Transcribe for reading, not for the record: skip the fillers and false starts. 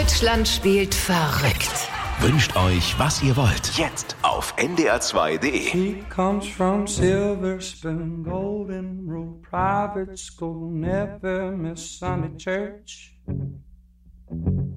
Deutschland spielt verrückt. Wünscht euch, was ihr wollt. Jetzt auf ndr2.de. He comes from Silver Spoon, Golden Rule, Private School, never miss Sunday church.